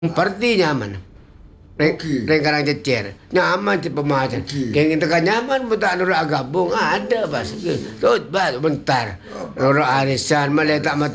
Parti nyaman. Okey. Reng karang cecer. Nyaman ti pemacan. Okey. Keng kita kan nyaman buta nura agabung ada bas. Tut bas bentar. Nura arisan maleta